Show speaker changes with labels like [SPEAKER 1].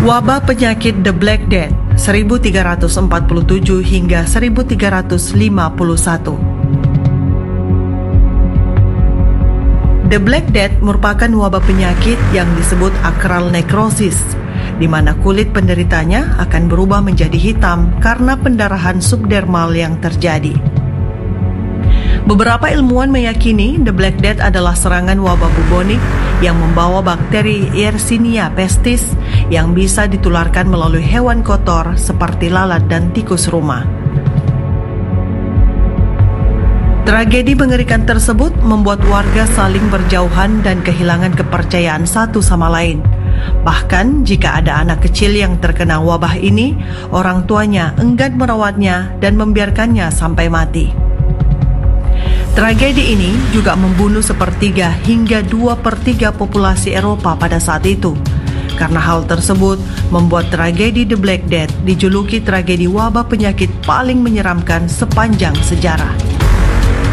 [SPEAKER 1] Wabah penyakit The Black Death 1347 hingga 1351. The Black Death merupakan wabah penyakit yang disebut acral necrosis, di mana kulit penderitanya akan berubah menjadi hitam karena pendarahan subdermal yang terjadi. Beberapa ilmuwan meyakini The Black Death adalah serangan wabah bubonik yang membawa bakteri Yersinia pestis yang bisa ditularkan melalui hewan kotor seperti lalat dan tikus rumah. Tragedi mengerikan tersebut membuat warga saling berjauhan dan kehilangan kepercayaan satu sama lain. Bahkan jika ada anak kecil yang terkena wabah ini, orang tuanya enggan merawatnya dan membiarkannya sampai mati. Tragedi ini juga membunuh 1/3 hingga 2/3 populasi Eropa pada saat itu. Karena hal tersebut membuat tragedi The Black Death dijuluki tragedi wabah penyakit paling menyeramkan sepanjang sejarah.